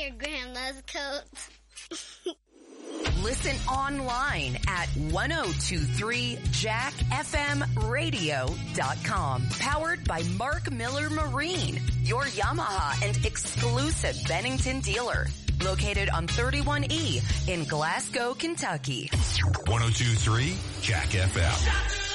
your grandma's coat. Listen online at 1023jackfmradio.com. Powered by Mark Miller Marine, your Yamaha and exclusive Bennington dealer. Located on 31E in Glasgow, Kentucky. 1023 Jack FM.